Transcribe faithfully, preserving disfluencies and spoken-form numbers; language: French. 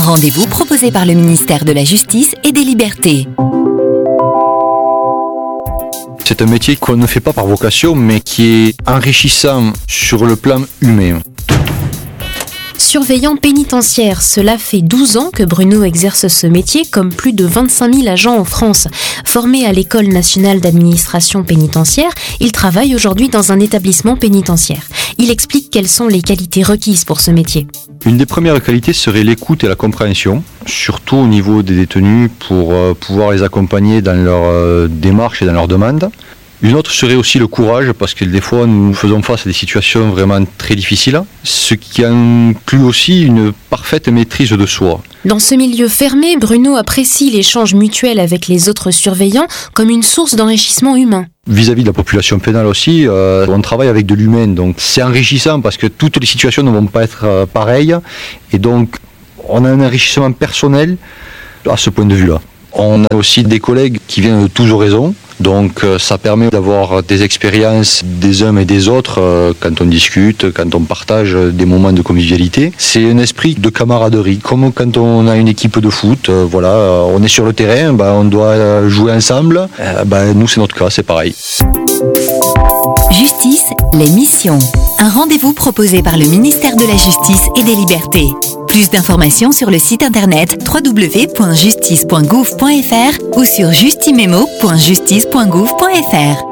rendez-vous proposé par le ministère de la Justice et des Libertés. C'est un métier qu'on ne fait pas par vocation, mais qui est enrichissant sur le plan humain. Surveillant pénitentiaire, cela fait douze ans que Bruno exerce ce métier comme plus de vingt-cinq mille agents en France. Formé à l'École nationale d'administration pénitentiaire, il travaille aujourd'hui dans un établissement pénitentiaire. Il explique quelles sont les qualités requises pour ce métier. Une des premières qualités serait l'écoute et la compréhension, surtout au niveau des détenus pour euh, pouvoir les accompagner dans leur euh, démarche et dans leurs demandes. Une autre serait aussi le courage, parce que des fois nous faisons face à des situations vraiment très difficiles, ce qui inclut aussi une parfaite maîtrise de soi. Dans ce milieu fermé, Bruno apprécie l'échange mutuel avec les autres surveillants comme une source d'enrichissement humain. Vis-à-vis de la population pénale aussi, euh, on travaille avec de l'humain, donc c'est enrichissant parce que toutes les situations ne vont pas être euh, pareilles, et donc on a un enrichissement personnel à ce point de vue-là. On a aussi des collègues qui viennent de tous horizons, donc euh, ça permet d'avoir des expériences des uns et des autres euh, quand on discute, quand on partage des moments de convivialité. C'est un esprit de camaraderie, comme quand on a une équipe de foot, euh, voilà, euh, on est sur le terrain, bah, on doit jouer ensemble, euh, bah, nous c'est notre cas, c'est pareil. Justice, l'émission. Un rendez-vous proposé par le ministère de la Justice et des Libertés. Plus d'informations sur le site internet w w w point justice point gouv point f r ou sur justimemo point justice point gouv point f r.